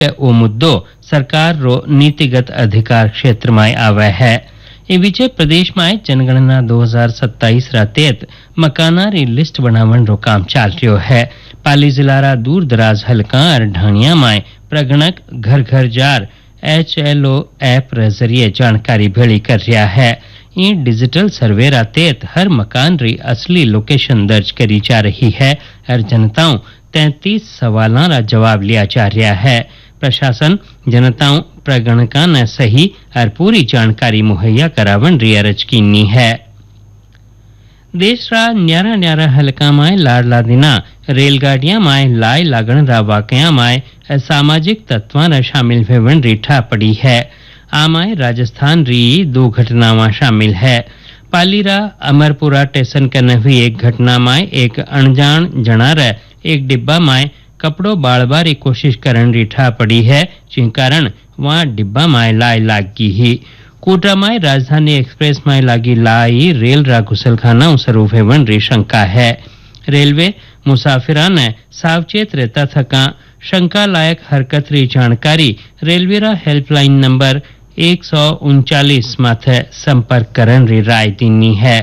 ओ मुद्दो सरकार रो नीतिगत अधिकार क्षेत्र में आवे है। ए विचे प्रदेश में जनगणना 2027 रा तहत मकाना री लिस्ट बनावन रो काम चाल रह्यो है। पाली जिला रा दूर दराज हलका और ढाणिया में प्रगणक घर घर जार HLO ऐप रे जरिए जानकारी भेड़ी कर रहा है। ये डिजिटल सर्वे रा तहत हर मकान री असली लोकेशन दर्ज करी जा रही है और जनताओं 33 सवालों रा जवाब लिया जा रहा है। प्रशासन जनताओं प्रगणका ने सही और पूरी जानकारी मुहैया करावन री अर्ज कीनी है। देश रा न्यारा न्यारा हलका में लाडला दिना रेलगाड़ियां में लाई लागण रा वाकया में सामाजिक तत्वां ने शामिल भेवन री ठा पड़ी है। आमाय राजस्थान री 2 घटनावां शामिल है। पालीरा अमरपुरा स्टेशन कने हुई एक घटना में एक अनजान जनार एक डिब्बा में कपड़ो बाळवा री कोशिश करन री ठा पड़ी है, जिन कारण वहां डिब्बा में लाई लागी ही। कोटा में राजधानी एक्सप्रेस में लागी लाई रेल रा घुसलखाना स्वरूप हेवन री शंका है। रेलवे मुसाफिरा ने सावचेत रहता थका शंका लायक हरकत री जानकारी रेलवे रा हेल्पलाइन नंबर 139 माथे संपर्क करन री राय दीनी है।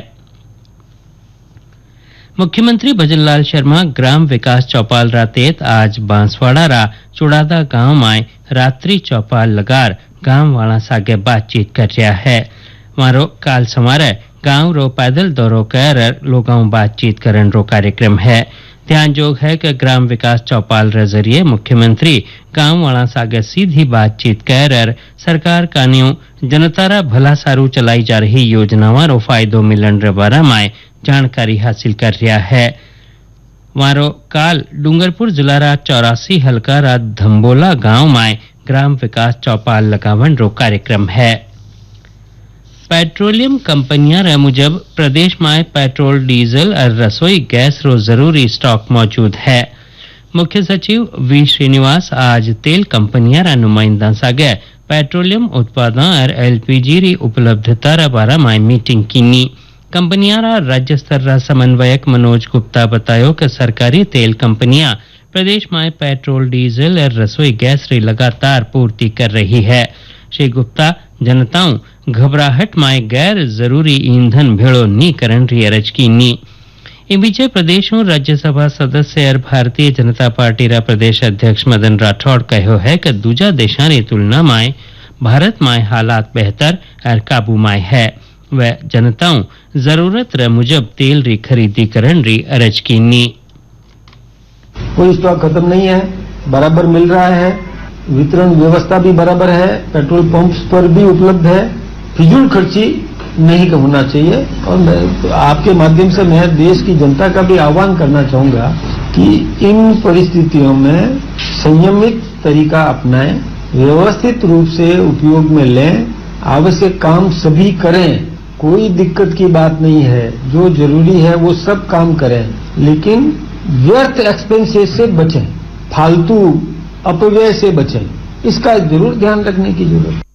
मुख्यमंत्री भजनलाल शर्मा ग्राम विकास चौपाल रा तहत आज बांसवाड़ा रा चुड़ादा गांव में रात्रि चौपाल लगार गांव वाला सागे बातचीत कर रहा है। मारो काल समारे गांव रो पैदल दौरो कर लोगों बातचीत करन रो कार्यक्रम है। ध्यान जोग है कि ग्राम विकास चौपाल रे जरिए मुख्यमंत्री गांव वाला सागे सीधी बातचीत कर सरकार कानियों जनता रा भला सारू चलाई जा रही योजनावां रो फायदो मिलन रे बारे में जानकारी हासिल कर रहा है। वारो काल डूंगरपुर जिला रा 84 हलका रा धम्बोला गांव में ग्राम विकास चौपाल लगावन रो कार्यक्रम है। पेट्रोलियम कंपनियां रे मुजब प्रदेश में पेट्रोल डीजल और रसोई गैस रो जरूरी स्टॉक मौजूद है। मुख्य सचिव वी श्रीनिवास आज तेल कंपनियां रा नुमाइंदा सागे पेट्रोलियम उत्पादों और LPG री उपलब्धता रा बारे में मीटिंग कीनी। कंपनियां रा राज्य स्तर रा समन्वयक मनोज गुप्ता बतायो कि सरकारी तेल कंपनियां प्रदेश में पेट्रोल डीजल और रसोई गैस री लगातार पूर्ति कर रही है। श्री गुप्ता जनताओं घबराहट में गैर जरूरी ईंधन भेड़ो नी करन री अर्ज कीनी। इन बीचे प्रदेश में राज्यसभा सदस्य और भारतीय जनता पार्टी रा प्रदेश अध्यक्ष मदन राठौड़ कहो है कि दूजा देशों की तुलना में भारत में हालात बेहतर और काबू में है। वह जनताओं जरूरत रे मुजब तेल री खरीदी करन री अर्ज कीनी। कोई स्टॉक खत्म नहीं है, बराबर मिल रहा है, वितरण व्यवस्था भी बराबर है, पेट्रोल पंप्स पर भी उपलब्ध है, फिजूल खर्ची नहीं होना चाहिए। और मैं आपके माध्यम से मैं देश की जनता का भी आह्वान करना चाहूंगा कि इन परिस्थितियों में संयमित तरीका अपनाएं, व्यवस्थित रूप से उपयोग में लें, आवश्यक काम सभी करें, कोई दिक्कत की बात नहीं है, जो जरूरी है वो सब काम करें, लेकिन व्यर्थ एक्सपेंसेस से बचें, फालतू अपव्यय से बचें, इसका जरूर ध्यान रखने की जरूरत है।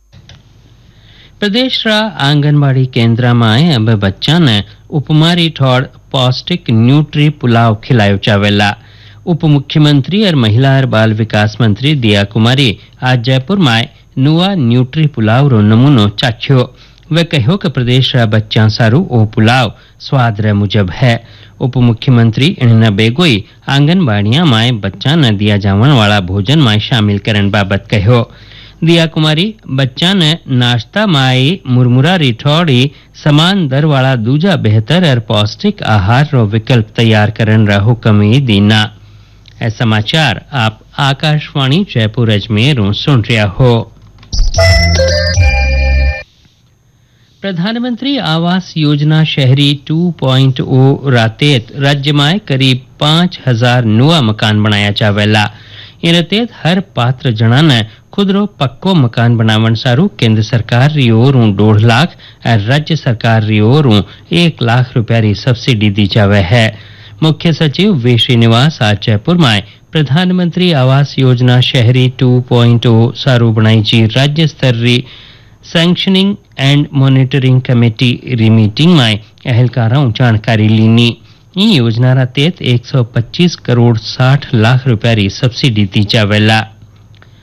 प्रदेश रा आंगनबाड़ी केंद्र में अब बच्चा ने उपमारी ठोड़ पौष्टिक न्यूट्री पुलाव खिलायो चावेला। उप मुख्यमंत्री और महिला और बाल विकास मंत्री दिया कुमारी आज जयपुर में नुआ न्यूट्री पुलाव रो नमूनो चाख्यो। वे कहो कि प्रदेश रा बच्चा सारू ओ पुलाव स्वाद रे मुजब है। उप मुख्यमंत्री इन्हें बेगोई आंगनबाड़ियां में बच्चा न दिया जावन वाला भोजन में शामिल करन बाबत कहो। दिया कुमारी बच्चा ने नाश्ता माई मुरमुरा रिठौड़ी समान दर वाला दूजा बेहतर और पौष्टिक आहार रो विकल्प तैयार करन रा हुक्म दीना। ऐ समाचार आप आकाशवाणी जयपुर अजमेर सुन रहा हो। प्रधानमंत्री आवास योजना शहरी 2.0 रातेत राज्य में करीब 5000 नुआ मकान बनाया जावेला। इन तहत हर पात्र जना ने खुदरो पक्को मकान बनावन सारू केंद्र सरकार री ओर 1.5 लाख और राज्य सरकार री ओर 1 लाख रुपया री सब्सिडी दी जावे है। मुख्य सचिव वी श्रीनिवास आज जयपुर में प्रधानमंत्री आवास योजना शहरी 2.0 सारू बनाई जी राज्य स्तर री सैंक्शनिंग एंड मॉनिटरिंग कमेटी री मीटिंग में अहलकारों जानकारी लीनी। ई योजना रा तहत 125 करोड़ 60 लाख रुपया री सब्सिडी दी जावेला।